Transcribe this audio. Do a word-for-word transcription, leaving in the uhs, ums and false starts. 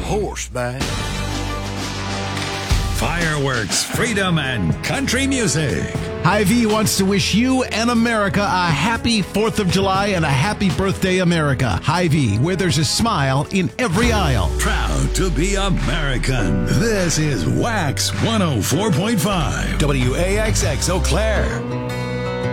horseback. Fireworks, freedom, and country music. Hy-Vee wants to wish you and America a happy fourth of July and a happy birthday, America. Hy-Vee, where there's a smile in every aisle. Proud to be American. This is Wax one oh four point five. W A X X Eau Claire.